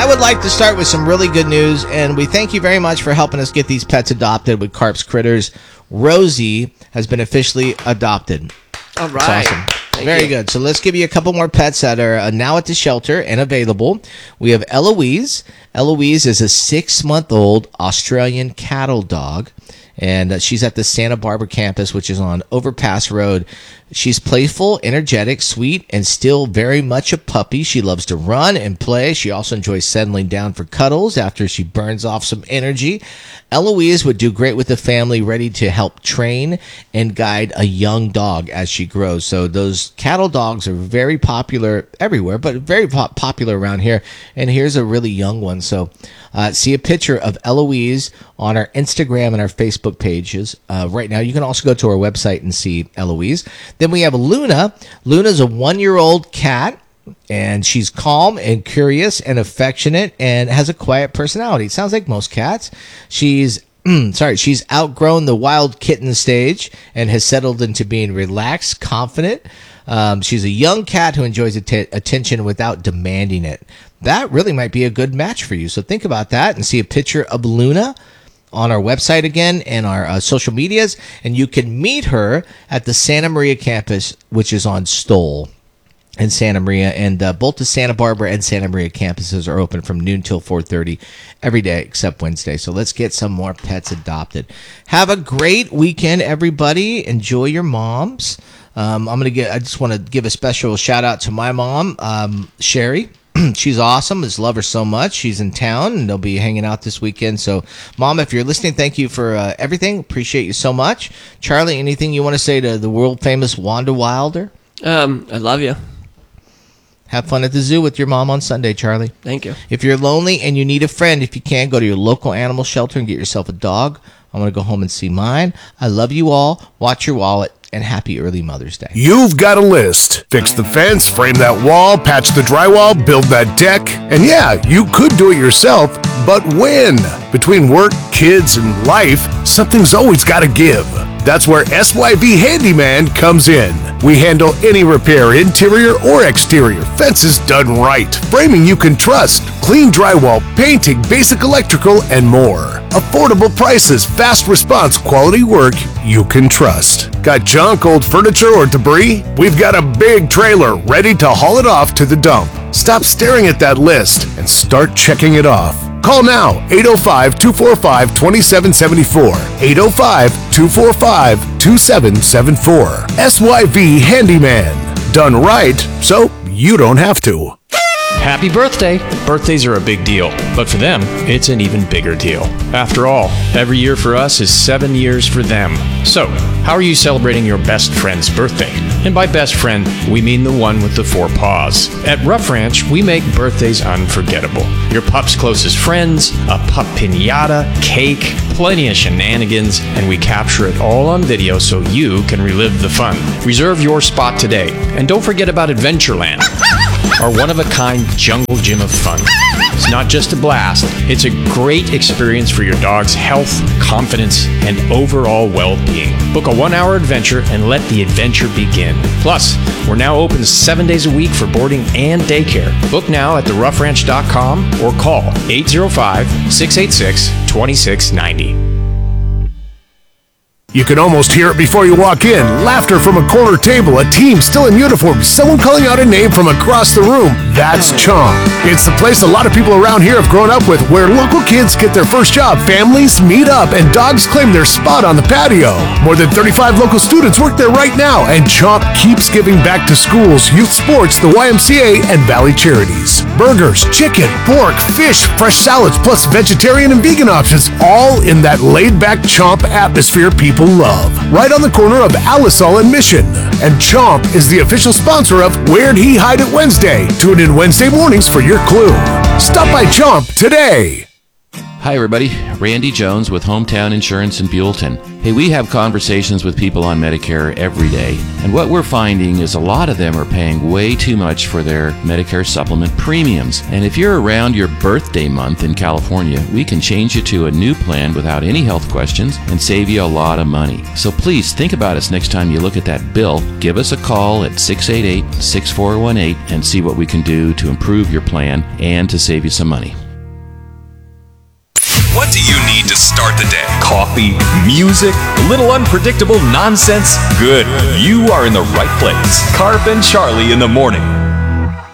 I would like to start with some really good news, and we thank you very much for helping us get these pets adopted with Carp's Critters. Rosie has been officially adopted. All right. It's awesome. Very good. So let's give you a couple more pets that are now at the shelter and available. We have Eloise. Eloise is a 6-month-old Australian cattle dog, and she's at the Santa Barbara campus, which is on Overpass Road. She's playful, energetic, sweet, and still very much a puppy. She loves to run and play. She also enjoys settling down for cuddles after she burns off some energy. Eloise would do great with the family, ready to help train and guide a young dog as she grows. So those cattle dogs are very popular everywhere, but very popular around here. And here's a really young one. So see a picture of Eloise on our Instagram and our Facebook pages. Right now, you can also go to our website and see Eloise. Then we have Luna. Luna's a 1-year-old cat, and she's calm and curious and affectionate and has a quiet personality. Sounds like most cats. She's outgrown the wild kitten stage and has settled into being relaxed, confident. She's a young cat who enjoys attention without demanding it. That really might be a good match for you. So think about that and see a picture of Luna on our website again and our social medias, and you can meet her at the Santa Maria campus, which is on Stoll in Santa Maria, and both the Santa Barbara and Santa Maria campuses are open from noon till 4:30 every day except Wednesday. So let's get some more pets adopted. Have a great weekend, everybody. Enjoy your moms. I just want to give a special shout out to my mom, Sherry. She's awesome. I just love her so much. She's in town, and they'll be hanging out this weekend. So, Mom, if you're listening, thank you for everything. Appreciate you so much. Charlie, anything you want to say to the world-famous Wanda Wilder? I love you. Have fun at the zoo with your mom on Sunday, Charlie. Thank you. If you're lonely and you need a friend, if you can, go to your local animal shelter and get yourself a dog. I'm going to go home and see mine. I love you all. Watch your wallet. And happy early Mother's Day. You've got a list. Fix the fence, frame that wall, patch the drywall, build that deck. And yeah, you could do it yourself, but when? Between work, kids, and life, something's always got to give. That's where SYV Handyman comes in. We handle any repair, interior or exterior, fences done right, framing you can trust, clean drywall, painting, basic electrical, and more. Affordable prices, fast response, quality work you can trust. Got junk, old furniture, or debris? We've got a big trailer ready to haul it off to the dump. Stop staring at that list and start checking it off. Call now, 805-245-2774. 805-245-2774. SYV Handyman. Done right, so you don't have to. Happy birthday! Birthdays are a big deal, but for them, it's an even bigger deal. After all, every year for us is 7 years for them. So, how are you celebrating your best friend's birthday? And by best friend, we mean the one with the 4 paws. At Rough Ranch, we make birthdays unforgettable. Your pup's closest friends, a pup piñata, cake, plenty of shenanigans, and we capture it all on video so you can relive the fun. Reserve your spot today, and don't forget about Adventureland, our one-of-a-kind jungle gym of fun. It's not just a blast, it's a great experience for your dog's health, confidence, and overall well-being. Book a 1-hour adventure and let the adventure begin. Plus, we're now open 7 days a week for boarding and daycare. Book now at theroughranch.com or call 805-686-2690. You can almost hear it before you walk in. Laughter from a corner table, a team still in uniform, someone calling out a name from across the room. That's Chomp. It's the place a lot of people around here have grown up with, where local kids get their first job, families meet up, and dogs claim their spot on the patio. More than 35 local students work there right now, and Chomp keeps giving back to schools, youth sports, the YMCA, and Valley Charities. Burgers, chicken, pork, fish, fresh salads, plus vegetarian and vegan options, all in that laid-back Chomp atmosphere people love. Right on the corner of Alisal and Mission. And Chomp is the official sponsor of Where'd He Hide It Wednesday. Tune in Wednesday mornings for your clue. Stop by Chomp today. Hi, everybody. Randy Jones with Hometown Insurance in Buellton. Hey, we have conversations with people on Medicare every day, and what we're finding is a lot of them are paying way too much for their Medicare supplement premiums. And if you're around your birthday month in California, we can change you to a new plan without any health questions and save you a lot of money. So please think about us next time you look at that bill. Give us a call at 688-6418 and see what we can do to improve your plan and to save you some money. What do you need to start the day? Coffee, music, a little unpredictable nonsense? Good. You are in the right place. Carp and Charlie in the morning.